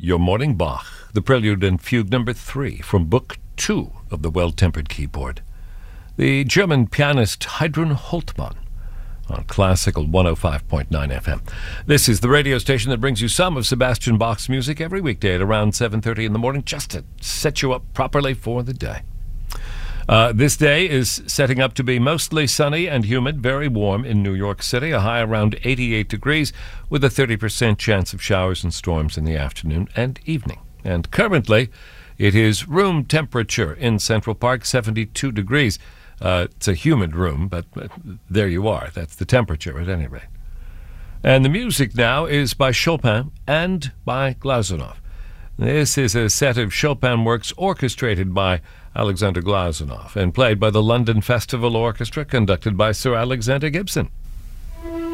Your Morning Bach, the Prelude and Fugue number 3 from Book 2 of the Well-Tempered Keyboard. The German pianist Heidrun Holtmann on Classical 105.9 FM. This is the radio station that brings you some of Sebastian Bach's music every weekday at around 7:30 in the morning, just to set you up properly for the day. This day is setting up to be mostly sunny and humid, very warm in New York City, a high around 88 degrees, with a 30% chance of showers and storms in the afternoon and evening. And currently, it is room temperature in Central Park, 72 degrees. It's a humid room, but there you are. That's the temperature at any rate. And the music now is by Chopin and by Glazunov. This is a set of Chopin works orchestrated by Alexander Glazunov and played by the London Festival Orchestra, conducted by Sir Alexander Gibson.